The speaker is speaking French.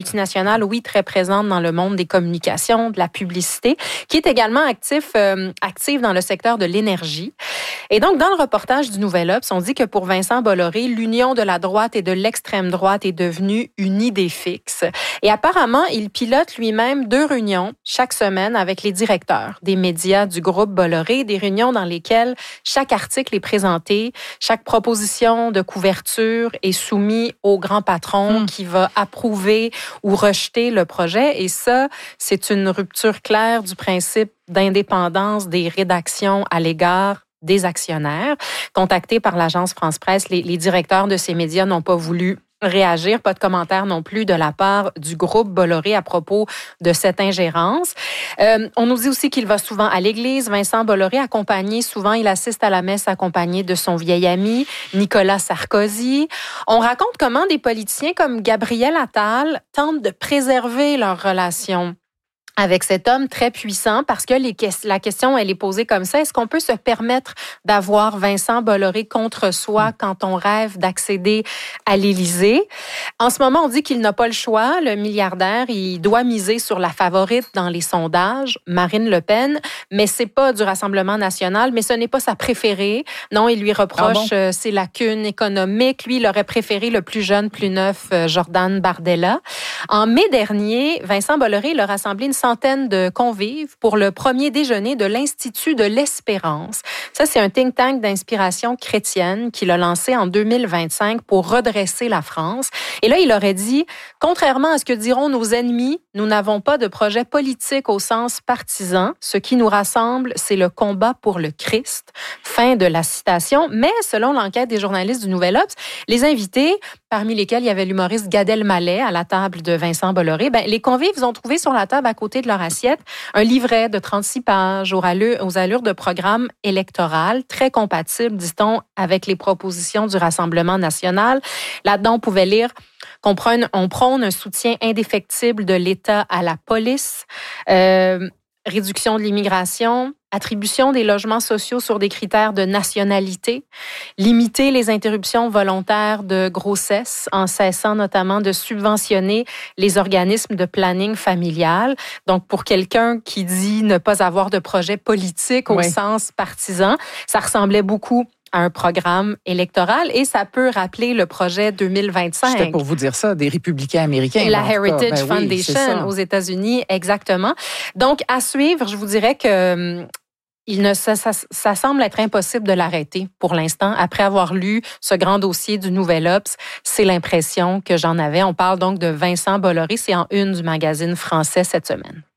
multinationale, oui, très présente dans le monde des communications, de la publicité, qui est également active dans le secteur de l'énergie. Et donc, dans le reportage du Nouvel Obs, on dit que pour Vincent Bolloré, l'union de la droite et de l'extrême droite est devenue une idée fixe. Et apparemment, il pilote lui-même 2 réunions chaque semaine avec les directeurs des médias du groupe Bolloré, des réunions dans lesquelles chaque article est présenté, chaque proposition de couverture est soumise au grand patron qui va approuver ou rejeter le projet. Et ça, c'est une rupture claire du principe d'indépendance des rédactions à l'égard des actionnaires. Contactés par l'agence France-Presse, les directeurs de ces médias n'ont pas voulu réagir, pas de commentaires non plus de la part du groupe Bolloré à propos de cette ingérence. On nous dit aussi qu'il va souvent à l'église. Vincent Bolloré souvent il assiste à la messe accompagné de son vieil ami Nicolas Sarkozy. On raconte comment des politiciens comme Gabriel Attal tentent de préserver leur relation avec cet homme très puissant, parce que la question, elle est posée comme ça. Est-ce qu'on peut se permettre d'avoir Vincent Bolloré contre soi quand on rêve d'accéder à l'Élysée? En ce moment, on dit qu'il n'a pas le choix. Le milliardaire, il doit miser sur la favorite dans les sondages, Marine Le Pen, mais c'est pas du Rassemblement national, mais ce n'est pas sa préférée. Non, il lui reproche ses lacunes économiques. Lui, il aurait préféré le plus jeune, plus neuf, Jordan Bardella. En mai dernier, Vincent Bolloré, il a rassemblé une centaine de convives pour le premier déjeuner de l'Institut de l'Espérance. Ça, c'est un think tank d'inspiration chrétienne qu'il a lancé en 2025 pour redresser la France. Et là, il aurait dit, contrairement à ce que diront nos ennemis, nous n'avons pas de projet politique au sens partisan. Ce qui nous rassemble, c'est le combat pour le Christ. Fin de la citation. Mais selon l'enquête des journalistes du Nouvel Obs, les invités, parmi lesquels il y avait l'humoriste Gad Elmaleh à la table de Vincent Bolloré, les convives ont trouvé sur la table à côté de leur assiette un livret de 36 pages aux allures de programme électoral, très compatible, dit-on, avec les propositions du Rassemblement national. Là-dedans, on pouvait lire qu'on prône un soutien indéfectible de l'État à la police, réduction de l'immigration, attribution des logements sociaux sur des critères de nationalité, limiter les interruptions volontaires de grossesse en cessant notamment de subventionner les organismes de planning familial. Donc, pour quelqu'un qui dit ne pas avoir de projet politique au sens partisan, ça ressemblait beaucoup à un programme électoral et ça peut rappeler le projet 2025. C'était pour vous dire ça, des républicains américains. La Heritage Foundation aux États-Unis, exactement. Donc, à suivre, je vous dirais que ça semble être impossible de l'arrêter pour l'instant. Après avoir lu ce grand dossier du Nouvel Obs, c'est l'impression que j'en avais. On parle donc de Vincent Bolloré, c'est en une du magazine français cette semaine.